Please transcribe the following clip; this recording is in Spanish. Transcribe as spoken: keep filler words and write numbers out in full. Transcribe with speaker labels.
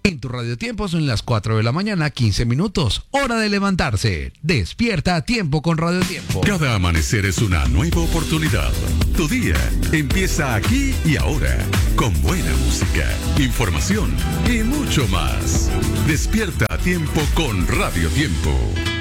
Speaker 1: En tu Radio Tiempo son las cuatro de la mañana, quince minutos. Hora de levantarse. Despierta a tiempo con Radio Tiempo.
Speaker 2: Cada amanecer es una nueva oportunidad. Tu día empieza aquí y ahora. Con buena música, información y mucho más. Despierta a tiempo con Radio Tiempo.